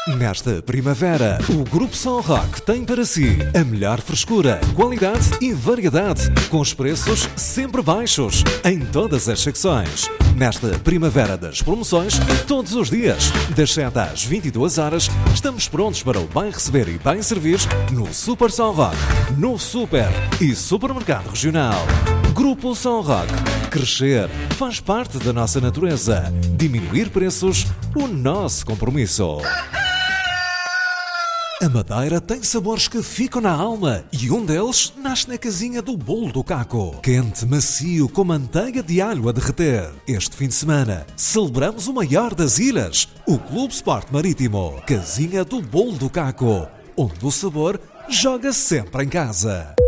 Nesta primavera, o Grupo São Roque tem para si a melhor frescura, qualidade e variedade, com os preços sempre baixos, em todas as secções. Nesta primavera das promoções, todos os dias, das 7 às 22 horas, estamos prontos para o bem receber e bem servir no Super São Roque, no Super e Supermercado Regional. Grupo São Roque. Crescer faz parte da nossa natureza. Diminuir preços, o nosso compromisso. A Madeira tem sabores que ficam na alma e um deles nasce na casinha do Bolo do Caco. Quente, macio, com manteiga de alho a derreter. Este fim de semana, celebramos o maior das ilhas, o Clube Sport Marítimo. Casinha do Bolo do Caco, onde o sabor joga sempre em casa.